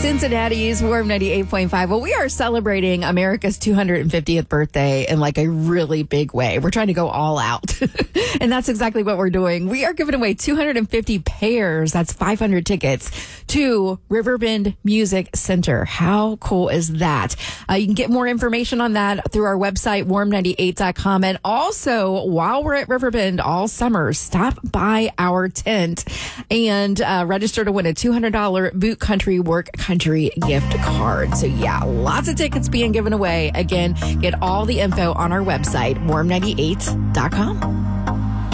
Cincinnati's Warm 98.5. Well, we are celebrating America's 250th birthday in like a really big way. We're trying to go all out. And that's exactly what we're doing. We are giving away 250 pairs. That's 500 tickets to Riverbend Music Center. How cool is that? You can get more information on that through our website, warm98.com. And also, while we're at Riverbend all summer, stop by our tent and register to win a $200 Boot Country Work Country gift card. So yeah, lots of tickets being given away. Again, get all the info on our website, warm98.com.